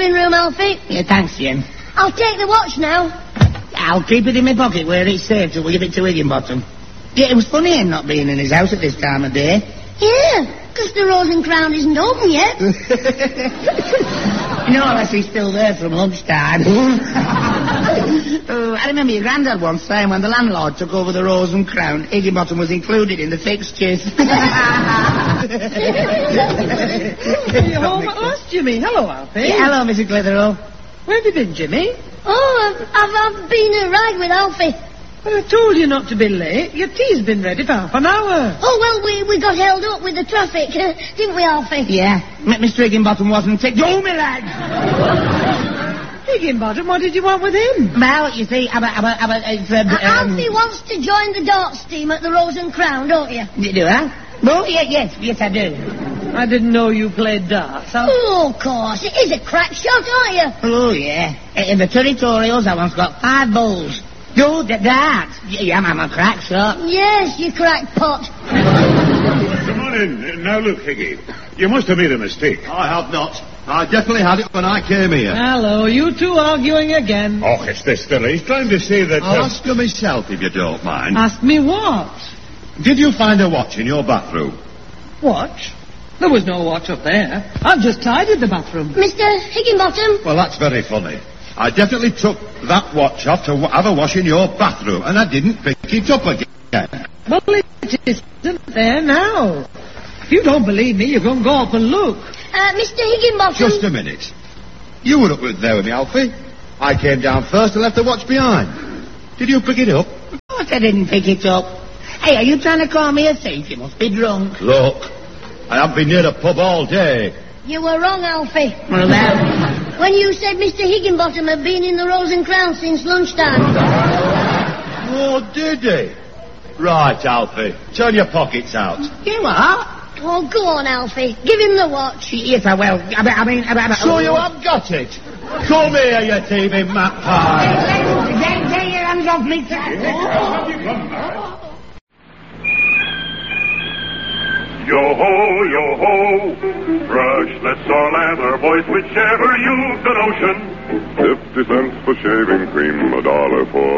living room, Alfie. Yeah, thanks, Jim. I'll take the watch now. I'll keep it in my pocket where it's safe till we give it to Higginbottom. Yeah, it was funny him not being in his house at this time of day. Yeah, because the Rose and Crown isn't open yet. You know, unless he's still there from lunchtime. I remember your granddad once saying when the landlord took over the Rose and Crown, Higginbottom was included in the fixtures. You're home at last, Jimmy. Hello, Alfie. Yeah, hello, Mrs. Clitheroe. Where have you been, Jimmy? Oh, I've been a ride with Alfie. Well, I told you not to be late. Your tea's been ready for half an hour. Oh, well, we got held up with the traffic, didn't we, Alfie? Yeah, Mr. Higginbottom wasn't ticked. Oh, my lad! Higginbottom, what did you want with him? Well, you see, Alfie wants to join the darts team at the Rose and Crown, don't you? You do, huh? Oh, yes, I do. I didn't know you played darts. Oh, of course. It is a crack shot, aren't you? Oh, yeah. In the territorials, I once got 5 bowls. Do the darts. Yeah, I'm a crack shot. Yes, you crackpot. Come on in. Now, look, Higgy. You must have made a mistake. I have not. I definitely had it when I came here. Hello, you two arguing again. Oh, it's this fella. He's trying to say that... I'll ask you myself, if you don't mind. Ask me what? Did you find a watch in your bathroom? Watch? There was no watch up there. I've just tidied the bathroom. Mr. Higginbottom? Well, that's very funny. I definitely took that watch off to have a wash in your bathroom, and I didn't pick it up again. Well, it isn't there now. If you don't believe me, you can go up and look. Mr. Higginbottom... Just a minute. You were up there with me, Alfie. I came down first and left the watch behind. Did you pick it up? Of course I didn't pick it up. Hey, are you trying to call me a thief? You must be drunk. Look, I haven't been near the pub all day. You were wrong, Alfie. Well, when you said Mr. Higginbottom had been in the Rose and Crown since lunchtime. Oh, did he? Right, Alfie. Turn your pockets out. You what? Oh, go on, Alfie. Give him the watch. Yes, I will. I mean... So you have got it? Come here, you thieving magpie. Take your hands off me, Yo-ho, yo-ho, brushless or leather, boys, whichever you've the notion. 50 cents for shaving cream, $1 for